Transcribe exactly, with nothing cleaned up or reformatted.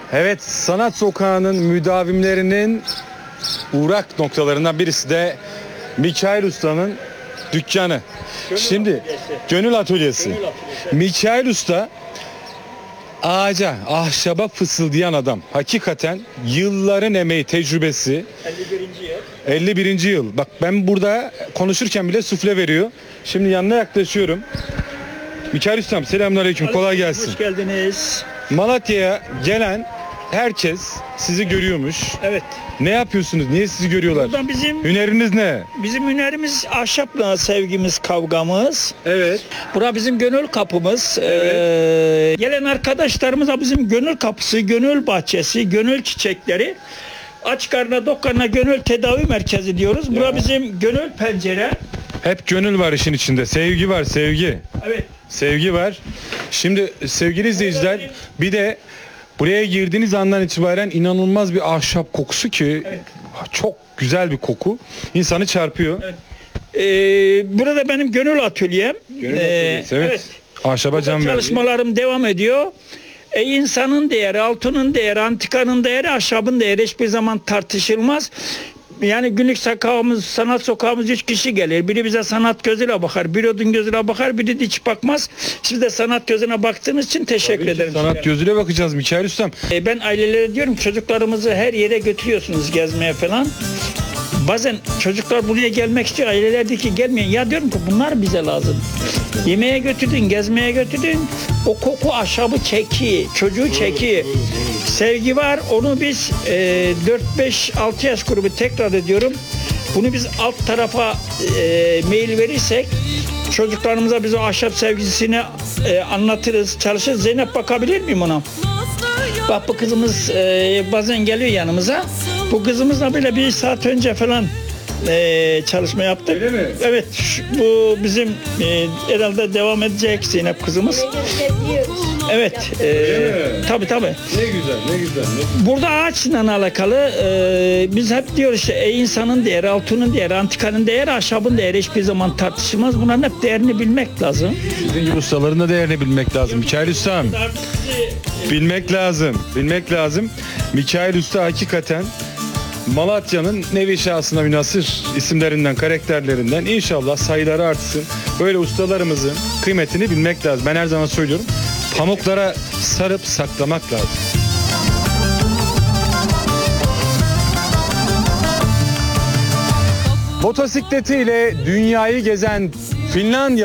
Evet, Sanat Sokağı'nın müdavimlerinin uğrak noktalarından birisi de Mikail Usta'nın dükkanı. Gönül Şimdi atölyesi. Gönül Atölyesi. Gönül atölyesi. Mikail Usta ağaca, ahşaba fısıldayan adam. Hakikaten yılların emeği, tecrübesi. elli birinci yıl. elli birinci yıl. Bak ben burada konuşurken bile sufle veriyor. Şimdi yanına yaklaşıyorum. Mikail Ustam, selamünaleyküm. Kolay gelsin. Hoş geldiniz. Malatya'ya gelen herkes sizi görüyormuş. Evet. Ne yapıyorsunuz? Niye sizi görüyorlar? Buradan bizim Hüneriniz ne? bizim hünerimiz ahşapla sevgimiz, kavgamız. Evet. Bura bizim gönül kapımız. Ee, gelen arkadaşlarımız da bizim gönül kapısı, gönül bahçesi, gönül çiçekleri. Aç karnına, tok karnına gönül tedavi merkezi diyoruz. Bura bizim gönül pencere. Hep gönül var işin içinde. Sevgi var, sevgi. Evet. Sevgi var. Şimdi sevgili izleyiciler, bir de buraya girdiğiniz andan itibaren inanılmaz bir ahşap kokusu ki Evet. çok güzel bir koku. İnsanı çarpıyor. Evet. Ee, burada benim gönül atölyem. Gönül Ee, atölyesi, evet. Ahşaba Burada can verdi. çalışmalarım devam ediyor. E, insanın değeri, altının değeri, antikanın değeri, ahşabın değeri hiçbir zaman tartışılmaz. Yani günlük sokağımız, sanat sokağımız üç kişi gelir. Biri bize sanat gözüyle bakar, biri odun gözüyle bakar, biri de hiç bakmaz. Siz de sanat gözüne baktığınız için teşekkür Tabii ki ederim. sanat gözüyle bakacağız Mikail Ustam. E, ben ailelere diyorum, çocuklarımızı her yere götürüyorsunuz gezmeye falan. Bazen çocuklar buraya gelmek istiyor. Aileler diyor ki gelmeyin. Ya diyorum ki bunlar bize lazım. Yemeğe götürdün, gezmeye götürdün. O koku ahşabı çekiyor, çocuğu çekiyor. Sevgi var. Onu biz e, dört beş altı yaş grubu, tekrar ediyorum. Bunu biz alt tarafa e, mail verirsek çocuklarımıza biz o ahşap sevgisini e, anlatırız, çalışırız. Zeynep, bakabilir miyim ona? Bak, bu kızımız e, bazen geliyor yanımıza. Bu kızımızla böyle bir saat önce falan e, çalışma yaptık. Öyle mi? Evet, şu- bu bizim e, herhalde devam edecek Zeynep kızımız. Evet, e, tabii tabii. Ne güzel, ne güzel. Ne... Burada ağaçla alakalı e, biz hep diyoruz işte e, insanın değeri, altının değeri, antikanın değeri, ahşabın değeri hiçbir zaman tartışılmaz. Bunların hep değerini bilmek lazım. Sizin gibi ustaların da değerini bilmek lazım. Mikail Ustam. Bilmek lazım. Bilmek lazım. Mikail Usta hakikaten Malatya'nın nevi şahsına münhasır isimlerinden, karakterlerinden. İnşallah sayıları artsın. Böyle ustalarımızın kıymetini bilmek lazım. Ben her zaman söylüyorum. Pamuklara sarıp saklamak lazım. Motosikletiyle dünyayı gezen Finlandiya